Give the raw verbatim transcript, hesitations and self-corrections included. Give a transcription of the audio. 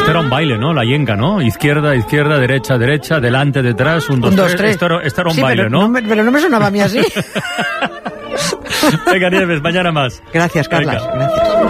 Esto era un baile, ¿no? La yenga, ¿no? Izquierda, izquierda, derecha, derecha, delante, detrás, un, dos, un, dos tres. tres. Esto era, esto era un sí, baile, pero ¿no? no me, pero no me sonaba a mí así. Venga, Nieves, mañana más. Gracias, Carlas. Venga. Gracias.